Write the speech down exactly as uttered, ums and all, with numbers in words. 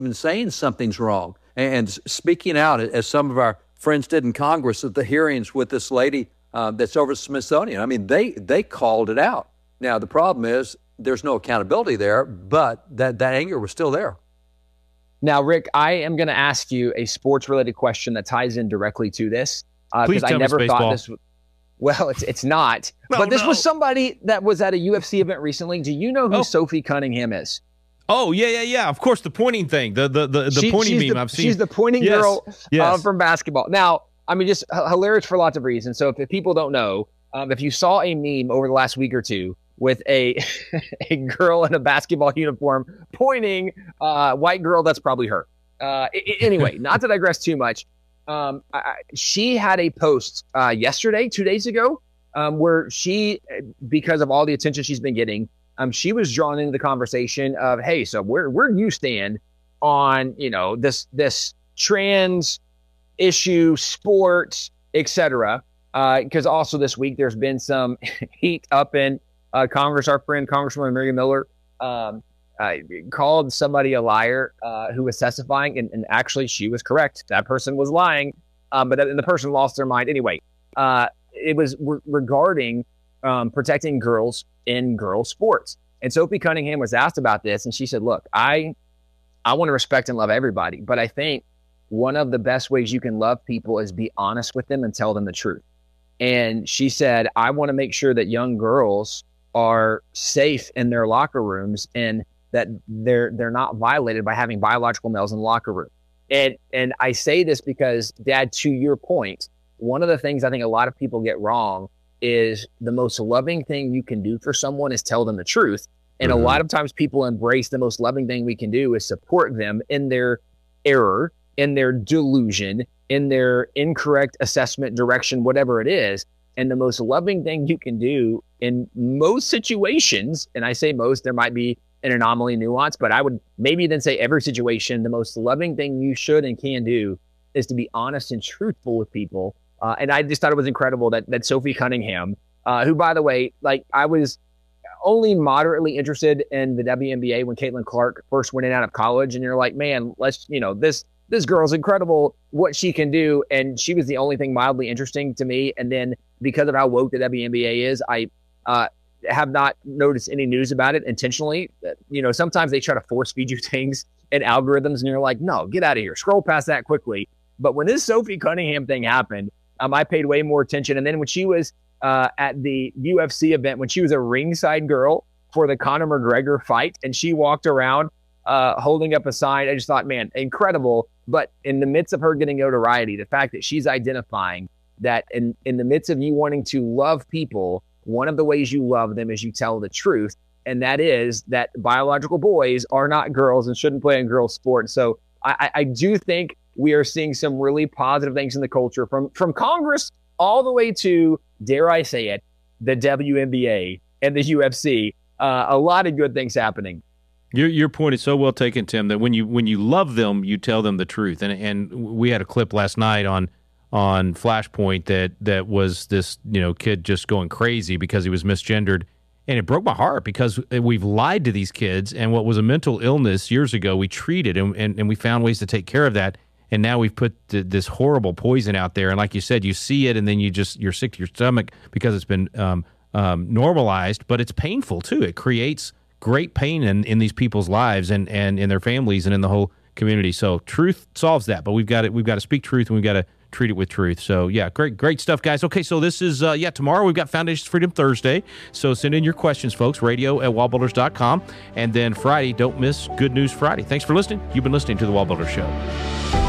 even saying something's wrong and speaking out, as some of our friends did in Congress at the hearings with this lady uh, that's over at Smithsonian. I mean, they they called it out. Now, the problem is there's no accountability there, but that, that anger was still there. Now, Rick, I am going to ask you a sports-related question that ties in directly to this. Uh, Please tell I never me thought baseball. this was, well, it's it's not. No, but this no. was somebody that was at a U F C event recently. Do you know who Oh. Sophie Cunningham is? Oh, yeah, yeah, yeah. Of course, the pointing thing, the the the, the She- pointing she's meme the, I've seen. She's the pointing Yes, girl yes. uh, from basketball. Now, I mean, just h- hilarious for lots of reasons. So if, if people don't know, um, if you saw a meme over the last week or two with a a girl in a basketball uniform pointing, uh, white girl, that's probably her. Uh, I- I- anyway, not to digress too much. Um, I, I- she had a post uh, yesterday, two days ago, um, where she, because of all the attention she's been getting, um, she was drawn into the conversation of, hey, so where where do you stand on, you know, this this trans issue, sport, et cetera. Because uh, also this week there's been some heat up in uh, Congress. Our friend Congresswoman Mary Miller um, uh, called somebody a liar uh, who was testifying, and, and actually she was correct. That person was lying, um, but that, and the person lost their mind anyway. Uh, it was re- regarding um, protecting girls in girls sports. And Sophie Cunningham was asked about this, and she said, look, I I want to respect and love everybody, but I think one of the best ways you can love people is be honest with them and tell them the truth. And she said, I want to make sure that young girls are safe in their locker rooms and that they're they're not violated by having biological males in the locker room. And and I say this because, Dad, to your point, one of the things I think a lot of people get wrong is the most loving thing you can do for someone is tell them the truth. And mm-hmm. a lot of times people embrace the most loving thing we can do is support them in their error, in their delusion, in their incorrect assessment, direction, whatever it is. And the most loving thing you can do in most situations, and I say most, there might be an anomaly nuance, but I would maybe then say every situation, the most loving thing you should and can do is to be honest and truthful with people. Uh, and I just thought it was incredible that that Sophie Cunningham, uh, who, by the way, like I was only moderately interested in the W N B A when Caitlin Clark first went in out of college. And you're like, man, let's, you know, this this girl's incredible, what she can do. And she was the only thing mildly interesting to me. And then because of how woke the W N B A is, I uh, have not noticed any news about it intentionally. You know, sometimes they try to force feed you things and algorithms, and you're like, no, get out of here. Scroll past that quickly. But when this Sophie Cunningham thing happened, um, I paid way more attention. And then when she was uh, at the U F C event, when she was a ringside girl for the Conor McGregor fight, and she walked around uh, holding up a sign, I just thought, man, incredible. But in the midst of her getting notoriety, the fact that she's identifying that in, in the midst of you wanting to love people, one of the ways you love them is you tell the truth. And that is that biological boys are not girls and shouldn't play in girls' sports. So I, I do think we are seeing some really positive things in the culture from, from Congress all the way to, dare I say it, the W N B A and the U F C. Uh, a lot of good things happening. Your your point is so well taken, Tim, that when you when you love them, you tell them the truth. And and we had a clip last night on on Flashpoint that that was this, you know, kid just going crazy because he was misgendered. And it broke my heart because we've lied to these kids, and what was a mental illness years ago, we treated, and, and, and we found ways to take care of that. And now we've put th- this horrible poison out there. And like you said, you see it, and then you just, you're sick to your stomach because it's been um, um, normalized, but it's painful too. It creates great pain in, in these people's lives and, and in their families and in the whole community. So truth solves that, but we've got to, we've got to speak truth, and we've got to treat it with truth. So yeah, great, great stuff, guys. Okay, so this is, uh, yeah, tomorrow we've got Foundations Freedom Thursday. So send in your questions, folks, radio at wall builders dot com. And then Friday, don't miss Good News Friday. Thanks for listening. You've been listening to The Wall Builders Show.